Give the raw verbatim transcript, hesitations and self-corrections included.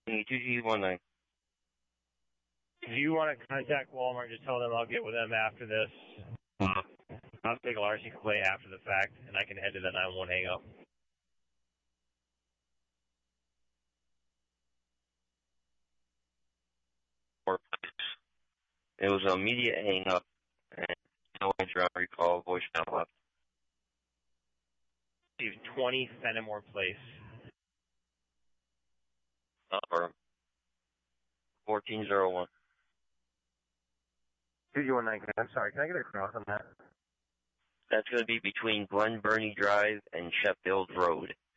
two G one nine. If you want to contact Walmart, just tell them I'll get with them after this. I'll take a larceny complaint after the fact, and I can head to the nine one one hang up. It was an immediate hang up, and no answer on recall, voicemail left. twenty Fenimore Place. Or fourteen oh one. two G one nine, I'm sorry, can I get a cross on that? That's going to be between Glen Burnie Drive and Sheffield Road.